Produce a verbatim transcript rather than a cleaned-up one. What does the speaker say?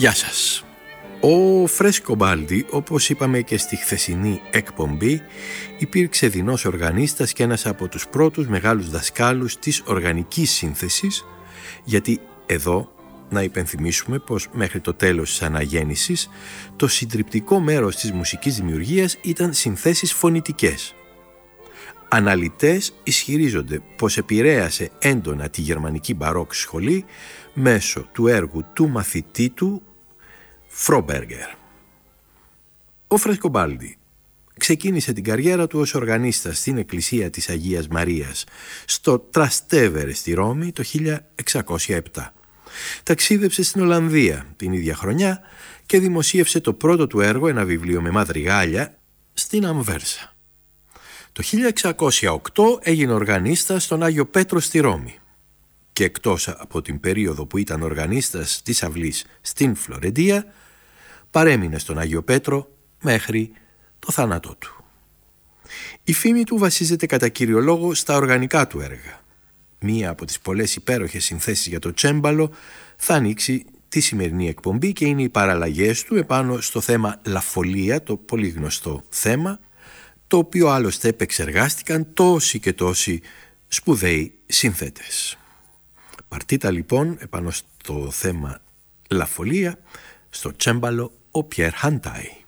Γεια σας. Ο Φρέσκομπάλντι, όπως είπαμε και στη χθεσινή εκπομπή, υπήρξε δεινός οργανίστας και ένας από τους πρώτους μεγάλους δασκάλους της οργανικής σύνθεσης, γιατί εδώ να υπενθυμίσουμε πως μέχρι το τέλος της αναγέννησης το συντριπτικό μέρος της μουσικής δημιουργίας ήταν συνθέσεις φωνητικές. Αναλυτές ισχυρίζονται πως επηρέασε έντονα τη γερμανική μπαρόκ σχολή μέσω του έργου του μαθητή του Φρόμπεργερ. Ο Φρέσκομπάλντι ξεκίνησε την καριέρα του ως οργανίστας στην εκκλησία της Αγίας Μαρίας στο Τραστέβερε στη Ρώμη το χίλια εξακόσια επτά. Ταξίδεψε στην Ολλανδία την ίδια χρονιά και δημοσίευσε το πρώτο του έργο, ένα βιβλίο με μαδριγάλια, στην Αμβέρσα. Το χίλια εξακόσια οκτώ έγινε οργανίστας στον Άγιο Πέτρο στη Ρώμη και εκτός από την περίοδο που ήταν οργανίστας της αυλής στην Φλωρεντία, παρέμεινε στον Άγιο Πέτρο μέχρι το θάνατό του. Η φήμη του βασίζεται κατά κύριο λόγο στα οργανικά του έργα. Μία από τις πολλές υπέροχες συνθέσεις για το τσέμπαλο θα ανοίξει τη σημερινή εκπομπή και είναι οι παραλλαγές του επάνω στο θέμα Λαφολία, το πολύ γνωστό θέμα, το οποίο άλλωστε επεξεργάστηκαν τόσοι και τόσοι σπουδαίοι συνθέτες. Παρτίτα λοιπόν επάνω στο θέμα Λαφολία, στο τσέμπαλο ο Πιέρ Χαντάι.